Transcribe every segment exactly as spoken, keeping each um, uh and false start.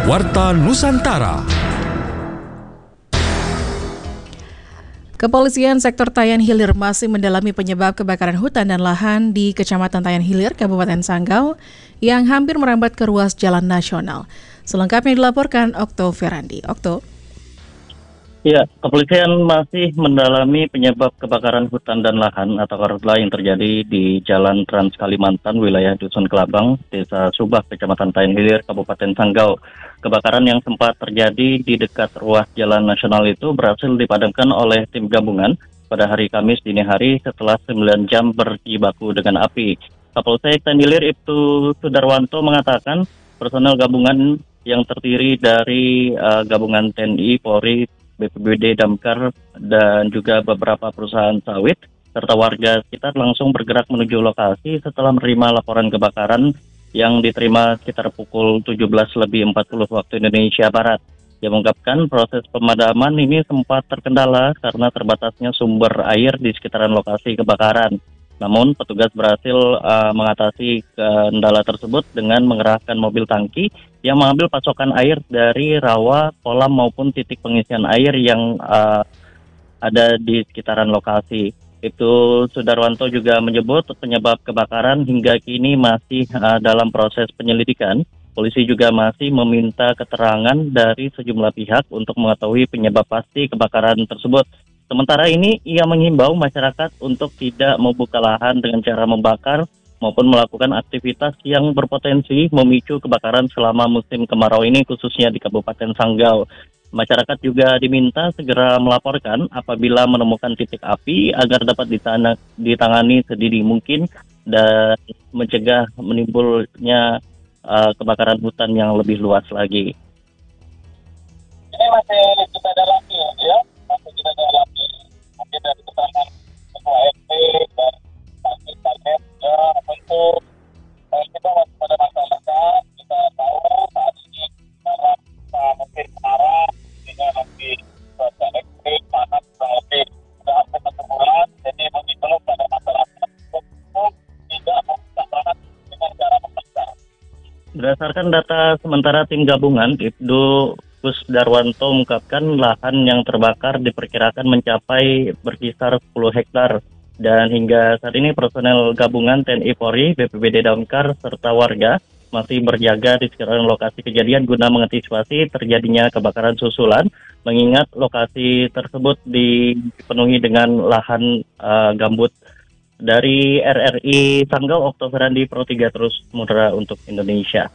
Warta Nusantara. Kepolisian sektor Tayan Hilir masih mendalami penyebab kebakaran hutan dan lahan di Kecamatan Tayan Hilir, Kabupaten Sanggau, yang hampir merambat ke ruas jalan nasional. Selengkapnya dilaporkan Okto Ferandi. Okto. Ya, kepolisian masih mendalami penyebab kebakaran hutan dan lahan atau karhutla yang terjadi di Jalan Trans Kalimantan, wilayah Dusun Kelabang, Desa Subak, Kecamatan Tayan Hilir, Kabupaten Sanggau. Kebakaran yang sempat terjadi di dekat ruas jalan nasional itu berhasil dipadamkan oleh tim gabungan pada hari Kamis dini hari setelah sembilan jam berjibaku dengan api. Kapolsek Tayan Hilir Ibtu Sudarwanto mengatakan personel gabungan yang terdiri dari uh, gabungan T N I, Polri, B P B D, Damkar, dan juga beberapa perusahaan sawit, serta warga sekitar langsung bergerak menuju lokasi setelah menerima laporan kebakaran yang diterima sekitar pukul tujuh belas lebih empat puluh waktu Indonesia Barat. Dia mengungkapkan proses pemadaman ini sempat terkendala karena terbatasnya sumber air di sekitaran lokasi kebakaran. Namun petugas berhasil uh, mengatasi kendala tersebut dengan mengerahkan mobil tangki yang mengambil pasokan air dari rawa, kolam maupun titik pengisian air yang uh, ada di sekitaran lokasi. Itu Sudarwanto juga menyebut penyebab kebakaran hingga kini masih uh, dalam proses penyelidikan. Polisi juga masih meminta keterangan dari sejumlah pihak untuk mengetahui penyebab pasti kebakaran tersebut. Sementara ini, ia menghimbau masyarakat untuk tidak membuka lahan dengan cara membakar maupun melakukan aktivitas yang berpotensi memicu kebakaran selama musim kemarau ini, khususnya di Kabupaten Sanggau. Masyarakat juga diminta segera melaporkan apabila menemukan titik api agar dapat ditana- ditangani sedini mungkin dan mencegah menimbulnya uh, kebakaran hutan yang lebih luas lagi. Ini masih kita dalami ya, masih kita dalami mungkin dari keterangan ketua R T dan Pak Camat ya, tentu eh, kita masih pada masyarakat, kita tahu saat ini dalam uh, mungkin arah sehingga nanti cuaca ekstrim panas kurang lebih sudah hampir satu bulan, jadi mengimbau pada masyarakat untuk tidak membuka lahan dengan cara membakar. Berdasarkan data sementara tim gabungan, Ibtu Darwanto mengungkapkan lahan yang terbakar diperkirakan mencapai berkisar sepuluh hektar dan hingga saat ini personel gabungan T N I, Polri, B P B D, Damkar serta warga masih berjaga di sekitar lokasi kejadian guna mengantisipasi terjadinya kebakaran susulan, mengingat lokasi tersebut dipenuhi dengan lahan uh, gambut. Dari R R I Sanggau, Okto Ferandi, Pro tiga Terus Mudra untuk Indonesia.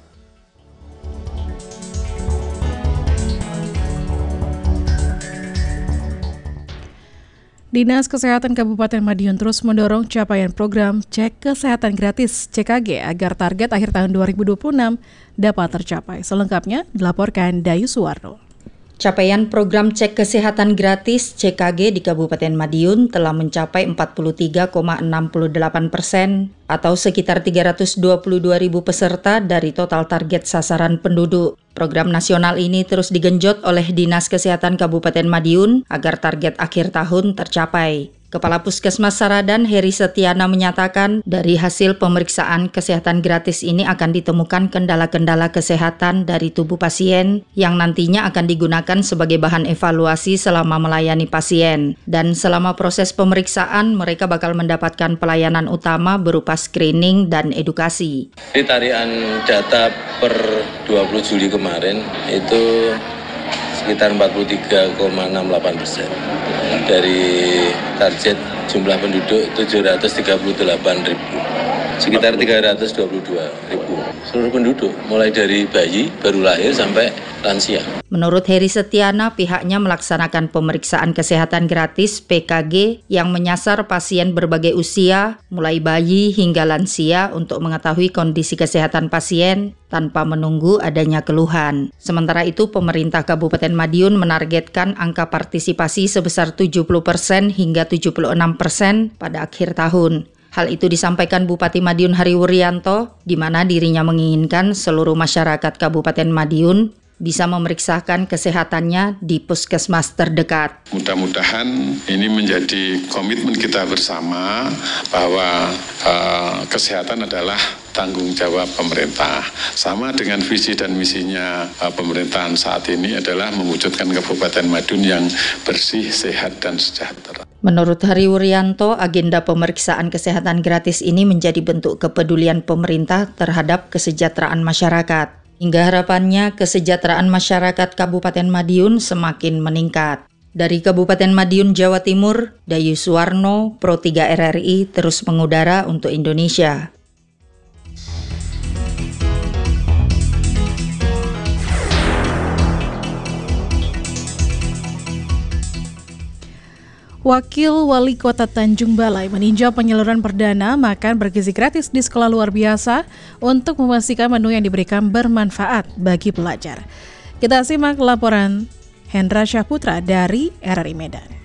Dinas Kesehatan Kabupaten Madiun terus mendorong capaian program Cek Kesehatan Gratis C K G agar target akhir tahun dua ribu dua puluh enam dapat tercapai. Selengkapnya dilaporkan Dayu Suwarno. Capaian program Cek Kesehatan Gratis C K G di Kabupaten Madiun telah mencapai empat puluh tiga koma enam delapan persen atau sekitar tiga ratus dua puluh dua ribu peserta dari total target sasaran penduduk. Program nasional ini terus digenjot oleh Dinas Kesehatan Kabupaten Madiun agar target akhir tahun tercapai. Kepala Puskesmas Saradan Heri Setiana menyatakan dari hasil pemeriksaan kesehatan gratis ini akan ditemukan kendala-kendala kesehatan dari tubuh pasien yang nantinya akan digunakan sebagai bahan evaluasi selama melayani pasien. Dan selama proses pemeriksaan mereka bakal mendapatkan pelayanan utama berupa screening dan edukasi. Di tarian data per dua puluh Juli kemarin itu sekitar empat puluh tiga koma enam delapan persen dari target jumlah penduduk tujuh ratus tiga puluh delapan ribu, sekitar tiga ratus dua puluh dua ribu seluruh penduduk, mulai dari bayi baru lahir sampai lansia. Menurut Heri Setiana, pihaknya melaksanakan pemeriksaan kesehatan gratis P K G yang menyasar pasien berbagai usia, mulai bayi hingga lansia untuk mengetahui kondisi kesehatan pasien tanpa menunggu adanya keluhan. Sementara itu, pemerintah Kabupaten Madiun menargetkan angka partisipasi sebesar tujuh puluh persen hingga tujuh puluh enam persen pada akhir tahun. Hal itu disampaikan Bupati Madiun Hari Wuryanto, di mana dirinya menginginkan seluruh masyarakat Kabupaten Madiun bisa memeriksakan kesehatannya di puskesmas terdekat. Mudah-mudahan ini menjadi komitmen kita bersama bahwa uh, kesehatan adalah tanggung jawab pemerintah. Sama dengan visi dan misinya uh, pemerintahan saat ini adalah mewujudkan Kabupaten Madiun yang bersih, sehat, dan sejahtera. Menurut Hari Wuryanto, agenda pemeriksaan kesehatan gratis ini menjadi bentuk kepedulian pemerintah terhadap kesejahteraan masyarakat. Hingga harapannya kesejahteraan masyarakat Kabupaten Madiun semakin meningkat. Dari Kabupaten Madiun, Jawa Timur, Dayu Suwarno, Pro tiga R R I terus mengudara untuk Indonesia. Wakil Wali Kota Tanjung Balai meninjau penyaluran perdana makan bergizi gratis di sekolah luar biasa untuk memastikan menu yang diberikan bermanfaat bagi pelajar. Kita simak laporan Hendra Syahputra dari R R I Medan.